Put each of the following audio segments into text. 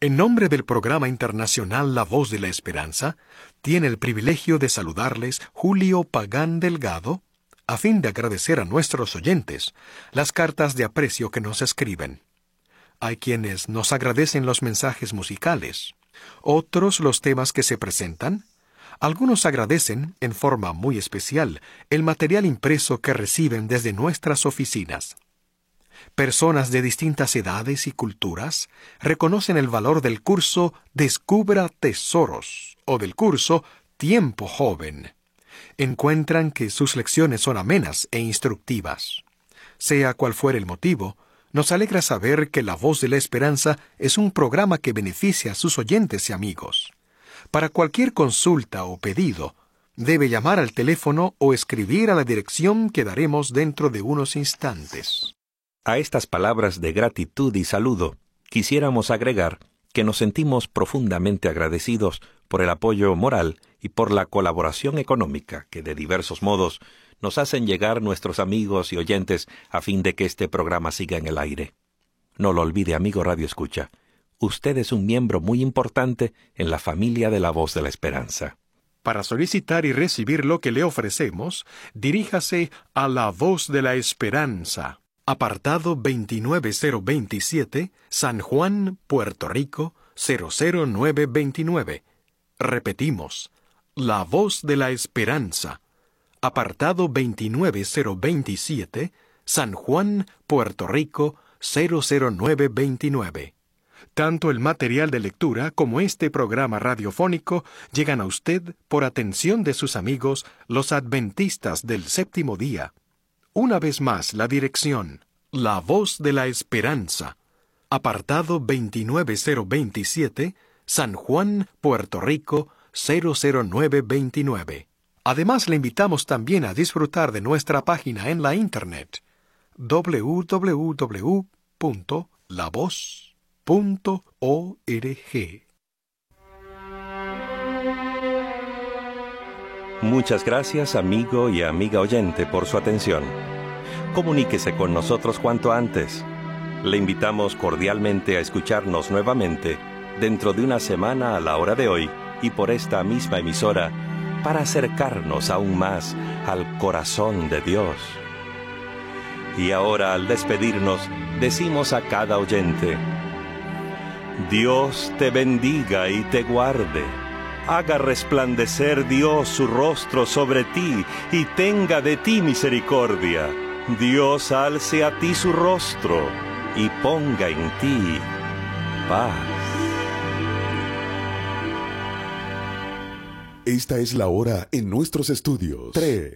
En nombre del programa internacional La Voz de la Esperanza, tiene el privilegio de saludarles Julio Pagán Delgado, a fin de agradecer a nuestros oyentes las cartas de aprecio que nos escriben. Hay quienes nos agradecen los mensajes musicales, otros los temas que se presentan. Algunos agradecen, en forma muy especial, el material impreso que reciben desde nuestras oficinas. Personas de distintas edades y culturas reconocen el valor del curso Descubra Tesoros o del curso Tiempo Joven. Encuentran que sus lecciones son amenas e instructivas. Sea cual fuere el motivo, nos alegra saber que La Voz de la Esperanza es un programa que beneficia a sus oyentes y amigos. Para cualquier consulta o pedido, debe llamar al teléfono o escribir a la dirección que daremos dentro de unos instantes. A estas palabras de gratitud y saludo, quisiéramos agregar que nos sentimos profundamente agradecidos por el apoyo moral y por la colaboración económica que de diversos modos nos hacen llegar nuestros amigos y oyentes a fin de que este programa siga en el aire. No lo olvide, amigo Radio Escucha, usted es un miembro muy importante en la familia de La Voz de la Esperanza. Para solicitar y recibir lo que le ofrecemos, diríjase a La Voz de la Esperanza, apartado 29027, San Juan, Puerto Rico, 00929. Repetimos, La Voz de la Esperanza, apartado 29027, San Juan, Puerto Rico, 00929. Tanto el material de lectura como este programa radiofónico llegan a usted por atención de sus amigos, los adventistas del séptimo día. Una vez más, la dirección: La Voz de la Esperanza, apartado 29027, San Juan, Puerto Rico, 00929. Además, le invitamos también a disfrutar de nuestra página en la Internet, www.lavoz.org. Muchas gracias, amigo y amiga oyente, por su atención. Comuníquese con nosotros cuanto antes. Le invitamos cordialmente a escucharnos nuevamente dentro de una semana a la hora de hoy y por esta misma emisora para acercarnos aún más al corazón de Dios. Y ahora, al despedirnos, decimos a cada oyente: Dios te bendiga y te guarde. Haga resplandecer Dios su rostro sobre ti y tenga de ti misericordia. Dios alce a ti su rostro y ponga en ti paz. Esta es la hora en nuestros estudios.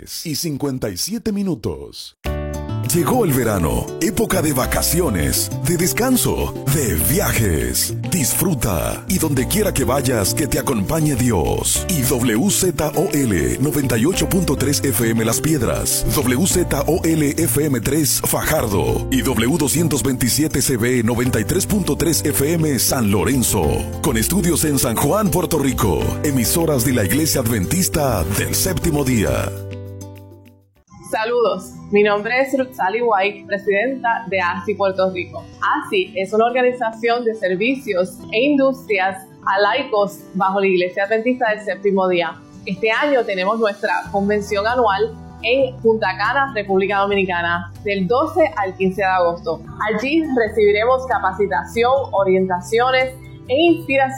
3:57. Llegó el verano, época de vacaciones, de descanso, de viajes. Disfruta y donde quiera que vayas, que te acompañe Dios. Y WZOL 98.3 FM Las Piedras, WZOL FM 3 Fajardo y W227 CB 93.3 FM San Lorenzo. Con estudios en San Juan, Puerto Rico. Emisoras de la Iglesia Adventista del Séptimo Día. Saludos, mi nombre es Ruth Sally White, presidenta de ASI Puerto Rico. ASI es una organización de servicios e industrias a laicos bajo la Iglesia Adventista del Séptimo Día. Este año tenemos nuestra convención anual en Punta Cana, República Dominicana, del 12 al 15 de agosto. Allí recibiremos capacitación, orientaciones e inspiración